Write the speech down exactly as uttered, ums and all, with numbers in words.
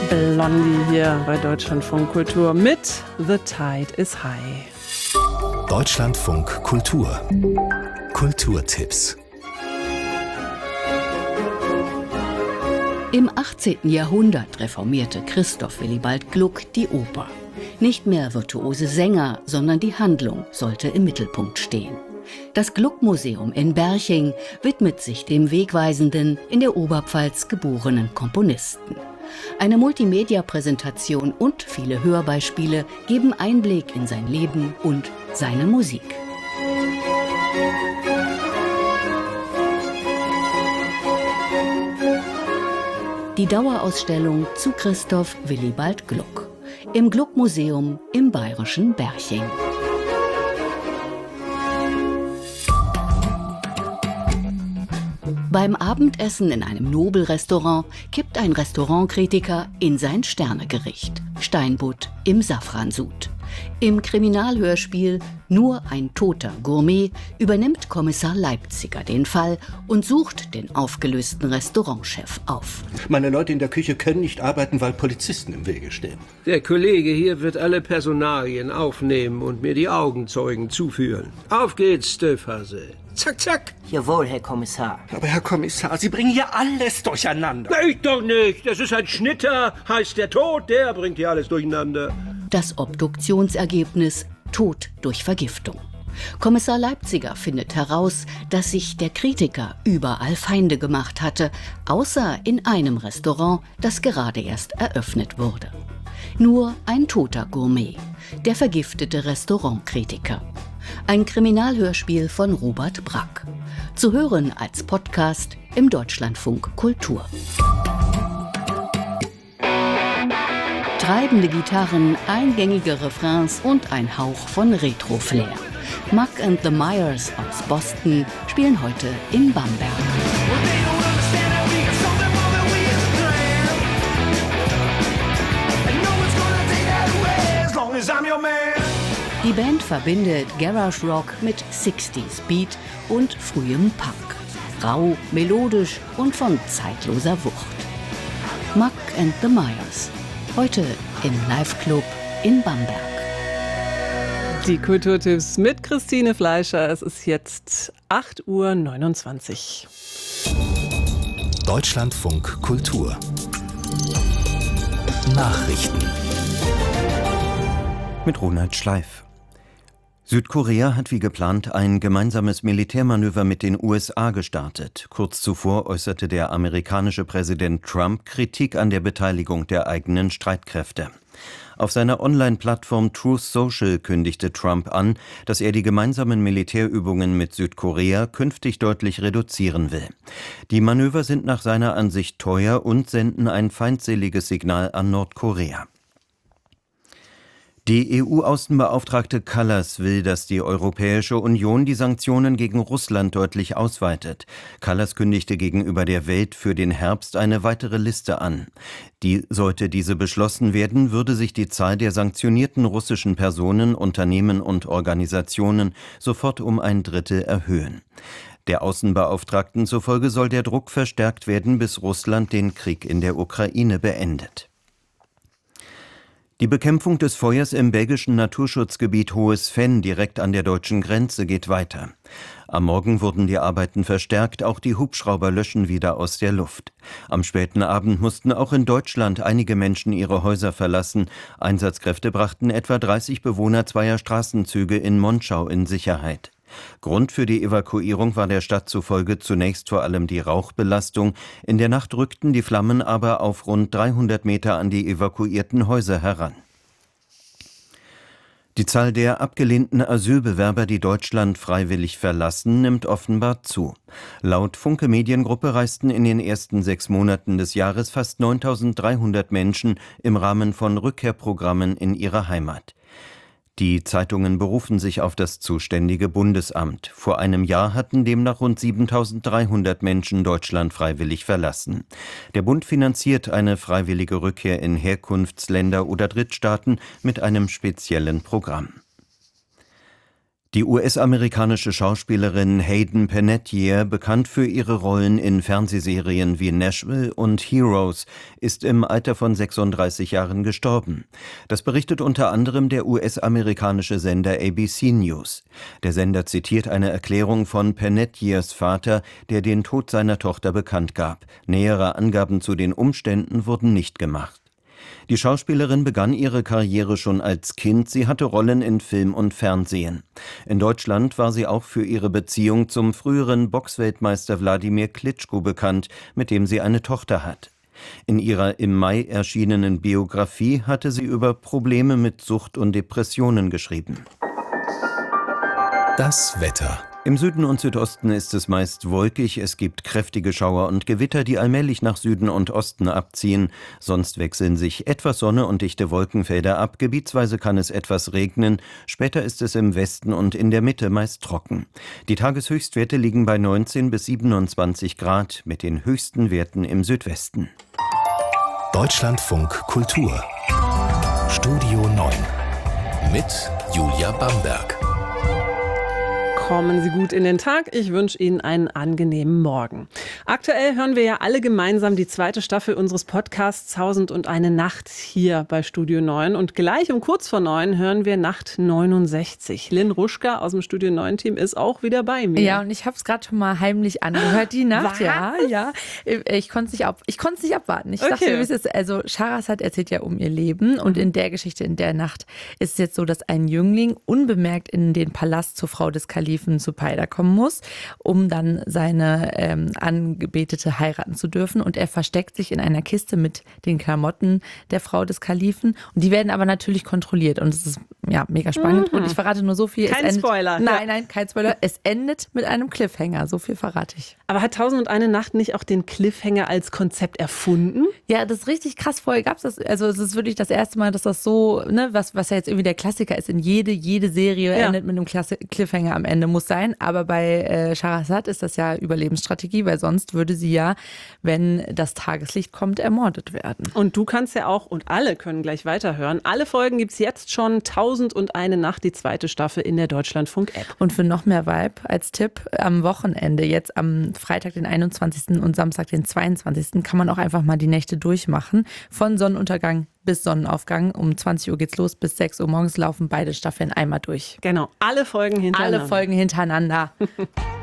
Blondie hier bei Deutschlandfunk Kultur mit The Tide is High. Deutschlandfunk Kultur. Kulturtipps. Im achtzehnten Jahrhundert reformierte Christoph Willibald Gluck die Oper. Nicht mehr virtuose Sänger, sondern die Handlung sollte im Mittelpunkt stehen. Das Gluck-Museum in Berching widmet sich dem wegweisenden, in der Oberpfalz geborenen Komponisten. Eine Multimedia-Präsentation und viele Hörbeispiele geben Einblick in sein Leben und seine Musik. Die Dauerausstellung zu Christoph Willibald Gluck im Gluck-Museum im bayerischen Berching. Beim Abendessen in einem Nobelrestaurant kippt ein Restaurantkritiker in sein Sternegericht: Steinbutt im Safransud. Im Kriminalhörspiel Nur ein toter Gourmet übernimmt Kommissar Leipziger den Fall und sucht den aufgelösten Restaurantchef auf. Meine Leute in der Küche können nicht arbeiten, weil Polizisten im Wege stehen. Der Kollege hier wird alle Personalien aufnehmen und mir die Augenzeugen zuführen. Auf geht's, Stöfhase. Zack, zack. Jawohl, Herr Kommissar. Aber Herr Kommissar, Sie bringen hier alles durcheinander. Na, ich doch nicht. Das ist ein Schnitter. Heißt der Tod, der bringt hier alles durcheinander. Das Obduktionsergebnis: Tod durch Vergiftung. Kommissar Leipziger findet heraus, dass sich der Kritiker überall Feinde gemacht hatte, außer in einem Restaurant, das gerade erst eröffnet wurde. Nur ein toter Gourmet, der vergiftete Restaurantkritiker. Ein Kriminalhörspiel von Robert Brack. Zu hören als Podcast im Deutschlandfunk Kultur. Treibende Gitarren, eingängige Refrains und ein Hauch von Retro-Flair. Mack and the Myers aus Boston spielen heute in Bamberg. Die Band verbindet Garage Rock mit sechziger Beat und frühem Punk. Rau, melodisch und von zeitloser Wucht. Mack and the Myers. Heute im Live-Club in Bamberg. Die Kulturtipps mit Christine Fleischer. Es ist jetzt acht Uhr neunundzwanzig. Deutschlandfunk Kultur. Nachrichten. Mit Ronald Schleif. Südkorea hat wie geplant ein gemeinsames Militärmanöver mit den U S A gestartet. Kurz zuvor äußerte der amerikanische Präsident Trump Kritik an der Beteiligung der eigenen Streitkräfte. Auf seiner Online-Plattform Truth Social kündigte Trump an, dass er die gemeinsamen Militärübungen mit Südkorea künftig deutlich reduzieren will. Die Manöver sind nach seiner Ansicht teuer und senden ein feindseliges Signal an Nordkorea. Die E U-Außenbeauftragte Kallas will, dass die Europäische Union die Sanktionen gegen Russland deutlich ausweitet. Kallas kündigte gegenüber der Welt für den Herbst eine weitere Liste an. Die, sollte diese beschlossen werden, würde sich die Zahl der sanktionierten russischen Personen, Unternehmen und Organisationen sofort um ein Drittel erhöhen. Der Außenbeauftragten zufolge soll der Druck verstärkt werden, bis Russland den Krieg in der Ukraine beendet. Die Bekämpfung des Feuers im belgischen Naturschutzgebiet Hohes Venn direkt an der deutschen Grenze geht weiter. Am Morgen wurden die Arbeiten verstärkt, auch die Hubschrauber löschen wieder aus der Luft. Am späten Abend mussten auch in Deutschland einige Menschen ihre Häuser verlassen. Einsatzkräfte brachten etwa dreißig Bewohner zweier Straßenzüge in Monschau in Sicherheit. Grund für die Evakuierung war der Stadt zufolge zunächst vor allem die Rauchbelastung. In der Nacht rückten die Flammen aber auf rund dreihundert Meter an die evakuierten Häuser heran. Die Zahl der abgelehnten Asylbewerber, die Deutschland freiwillig verlassen, nimmt offenbar zu. Laut Funke Mediengruppe reisten in den ersten sechs Monaten des Jahres fast neuntausenddreihundert Menschen im Rahmen von Rückkehrprogrammen in ihre Heimat. Die Zeitungen berufen sich auf das zuständige Bundesamt. Vor einem Jahr hatten demnach rund siebentausenddreihundert Menschen Deutschland freiwillig verlassen. Der Bund finanziert eine freiwillige Rückkehr in Herkunftsländer oder Drittstaaten mit einem speziellen Programm. Die U S-amerikanische Schauspielerin Hayden Panettiere, bekannt für ihre Rollen in Fernsehserien wie Nashville und Heroes, ist im Alter von sechsunddreißig Jahren gestorben. Das berichtet unter anderem der U S-amerikanische Sender A B C News. Der Sender zitiert eine Erklärung von Panettieres Vater, der den Tod seiner Tochter bekannt gab. Nähere Angaben zu den Umständen wurden nicht gemacht. Die Schauspielerin begann ihre Karriere schon als Kind. Sie hatte Rollen in Film und Fernsehen. In Deutschland war sie auch für ihre Beziehung zum früheren Boxweltmeister Wladimir Klitschko bekannt, mit dem sie eine Tochter hat. In ihrer im Mai erschienenen Biografie hatte sie über Probleme mit Sucht und Depressionen geschrieben. Das Wetter. Im Süden und Südosten ist es meist wolkig, es gibt kräftige Schauer und Gewitter, die allmählich nach Süden und Osten abziehen. Sonst wechseln sich etwas Sonne und dichte Wolkenfelder ab, gebietsweise kann es etwas regnen, später ist es im Westen und in der Mitte meist trocken. Die Tageshöchstwerte liegen bei neunzehn bis siebenundzwanzig Grad, mit den höchsten Werten im Südwesten. Deutschlandfunk Kultur. Studio neun. Mit Julia Bamberg. Kommen Sie gut in den Tag. Ich wünsche Ihnen einen angenehmen Morgen. Aktuell hören wir ja alle gemeinsam die zweite Staffel unseres Podcasts Tausend und eine Nacht hier bei Studio neun. Und gleich um kurz vor neun hören wir Nacht neunundsechzig. Lynn Ruschka aus dem Studio neun Team ist auch wieder bei mir. Ja, und ich habe es gerade schon mal heimlich angehört, die Nacht. Was? Ja, ja. Ich konnte es nicht, ab, nicht abwarten. Ich okay. dachte, wie es ist. Also Schahrasat erzählt ja um ihr Leben. Und in der Geschichte, in der Nacht, ist es jetzt so, dass ein Jüngling unbemerkt in den Palast zur Frau des Kalifen zu Peider kommen muss, um dann seine ähm, Angebetete heiraten zu dürfen. Und er versteckt sich in einer Kiste mit den Klamotten der Frau des Kalifen. Und die werden aber natürlich kontrolliert. Und es ist ja mega spannend. Mhm. Und ich verrate nur so viel. Kein es endet, Spoiler. Nein, nein, kein Spoiler. Es endet mit einem Cliffhanger. So viel verrate ich. Aber hat Tausend und eine Nacht nicht auch den Cliffhanger als Konzept erfunden? Ja, das ist richtig krass. Vorher gab es das. Also es ist wirklich das erste Mal, dass das so, ne, was, was ja jetzt irgendwie der Klassiker ist. In jede, jede Serie ja. endet mit einem Klasse- Cliffhanger am Ende. Muss sein, aber bei äh, Schahrasat ist das ja Überlebensstrategie, weil sonst würde sie ja, wenn das Tageslicht kommt, ermordet werden. Und du kannst ja auch, und alle können gleich weiterhören, alle Folgen gibt es jetzt schon, Tausend und eine Nacht, die zweite Staffel in der Deutschlandfunk-App. Und für noch mehr Vibe als Tipp, am Wochenende, jetzt am Freitag, den einundzwanzigsten und Samstag, den zweiundzwanzigsten kann man auch einfach mal die Nächte durchmachen. Von Sonnenuntergang bis Sonnenaufgang. Um zwanzig Uhr geht's los, bis sechs Uhr morgens laufen beide Staffeln einmal durch. Genau, alle Folgen hintereinander. Alle Folgen hintereinander.